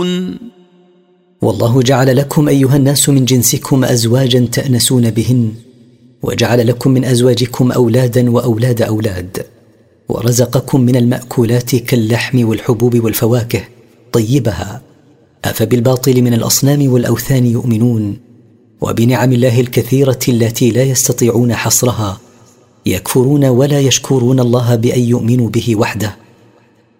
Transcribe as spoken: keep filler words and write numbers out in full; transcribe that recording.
والله جعل لكم أيها الناس من جنسكم أزواجا تأنسون بهن، وجعل لكم من أزواجكم أولادا وأولاد أولاد، ورزقكم من المأكولات كاللحم والحبوب والفواكه طيبها، أفبالباطل من الأصنام والأوثان يؤمنون، وبنعم الله الكثيرة التي لا يستطيعون حصرها يكفرون ولا يشكرون الله بأن يؤمنوا به وحده،